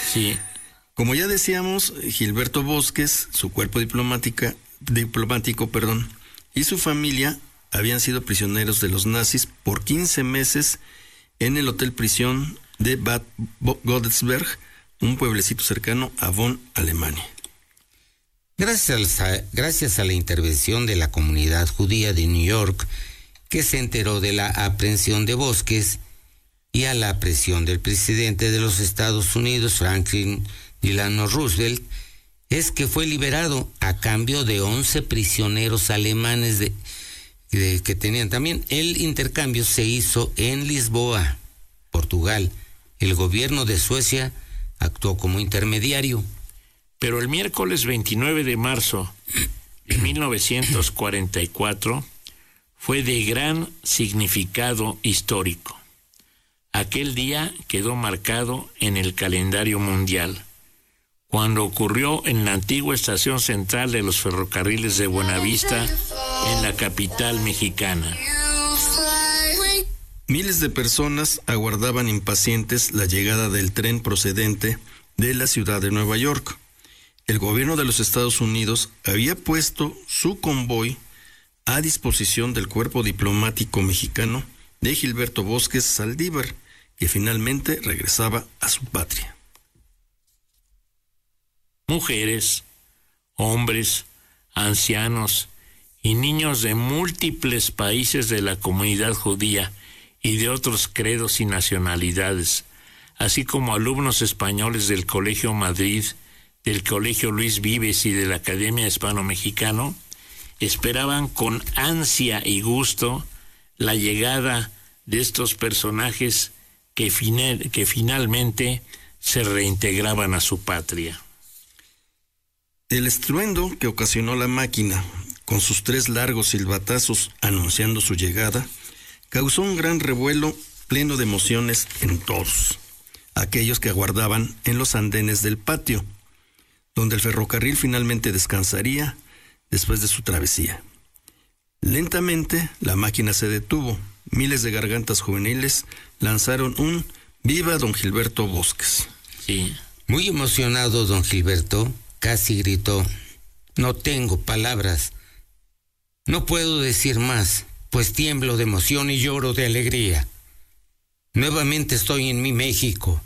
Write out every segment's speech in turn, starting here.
Sí. Como ya decíamos, Gilberto Bosques, su cuerpo diplomático, y su familia habían sido prisioneros de los nazis por 15 meses en el hotel prisión de Bad Godesberg, un pueblecito cercano a Bonn, Alemania. Gracias a la intervención de la comunidad judía de New York, que se enteró de la aprehensión de Bosques, y a la presión del presidente de los Estados Unidos, Franklin Delano Roosevelt, es que fue liberado a cambio de 11 prisioneros alemanes que tenían también. El intercambio se hizo en Lisboa, Portugal. El gobierno de Suecia actuó como intermediario. Pero el miércoles 29 de marzo de 1944 fue de gran significado histórico. Aquel día quedó marcado en el calendario mundial, cuando ocurrió en la antigua estación central de los ferrocarriles de Buenavista, en la capital mexicana. Miles de personas aguardaban impacientes la llegada del tren procedente de la ciudad de Nueva York. El gobierno de los Estados Unidos había puesto su convoy a disposición del cuerpo diplomático mexicano de Gilberto Bosques Saldívar, que finalmente regresaba a su patria. Mujeres, hombres, ancianos y niños de múltiples países de la comunidad judía y de otros credos y nacionalidades, así como alumnos españoles del Colegio Madrid, del Colegio Luis Vives y de la Academia Hispano-Mexicano, esperaban con ansia y gusto la llegada de estos personajes que finalmente se reintegraban a su patria. El estruendo que ocasionó la máquina, con sus 3 largos silbatazos anunciando su llegada, causó un gran revuelo pleno de emociones en todos aquellos que aguardaban en los andenes del patio, donde el ferrocarril finalmente descansaría después de su travesía. Lentamente la máquina se detuvo. Miles de gargantas juveniles lanzaron un ¡Viva don Gilberto Bosques! Sí. Muy emocionado don Gilberto casi gritó: no tengo palabras, no puedo decir más, pues tiemblo de emoción y lloro de alegría. Nuevamente estoy en mi México.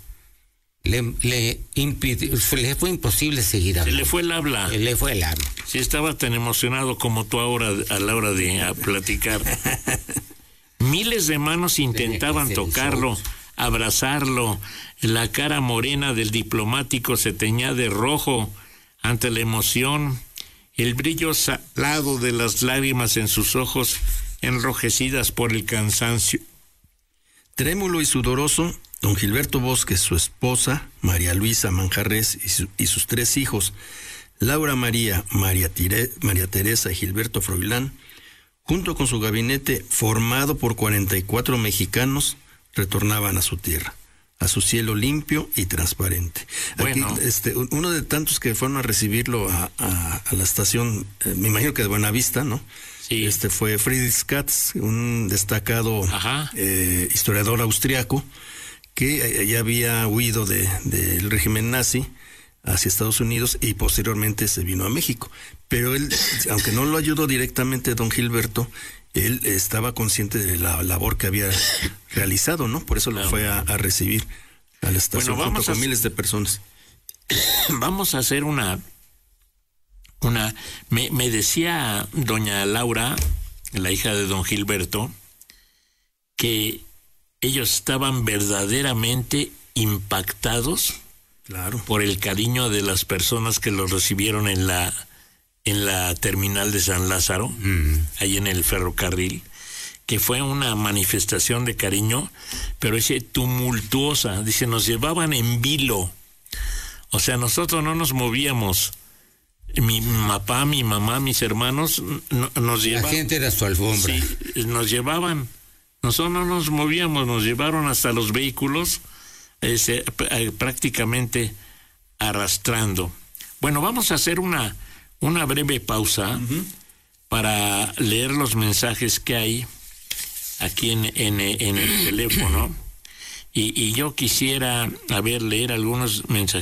Le fue imposible seguir hablando. Le fue el habla. Sí, estaba tan emocionado como tú ahora a la hora de platicar. Miles de manos intentaban tocarlo, abrazarlo. La cara morena del diplomático se teñía de rojo ante la emoción. El brillo salado de las lágrimas en sus ojos, enrojecidas por el cansancio. Trémulo y sudoroso, don Gilberto Bosques, su esposa, María Luisa Manjarres, y sus 3 hijos, Laura María, María Teresa y Gilberto Froilán, junto con su gabinete formado por 44 mexicanos, retornaban a su tierra, a su cielo limpio y transparente. Bueno. Aquí, uno de tantos que fueron a recibirlo a la estación, me imagino que de Buenavista, ¿no? Sí. Fue Friedrich Katz, un destacado historiador austriaco que ya había huido del régimen nazi hacia Estados Unidos y posteriormente se vino a México. Pero él, aunque no lo ayudó directamente don Gilberto, él estaba consciente de la labor que había realizado, ¿no? Por eso lo fue a recibir a la estación, junto con miles de personas. Vamos a hacer me decía doña Laura, la hija de don Gilberto, que ellos estaban verdaderamente impactados, claro, por el cariño de las personas que los recibieron en la terminal de San Lázaro, ahí en el ferrocarril, que fue una manifestación de cariño, pero tumultuosa. Dice, nos llevaban en vilo. O sea, nosotros no nos movíamos. Mi papá, mi mamá, mis hermanos nos llevaban. La gente era su alfombra. Sí, nos llevaban. Nosotros no nos movíamos, nos llevaron hasta los vehículos, prácticamente arrastrando. Bueno, vamos a hacer una breve pausa para leer los mensajes que hay aquí en el teléfono. Y yo quisiera, leer algunos mensajes.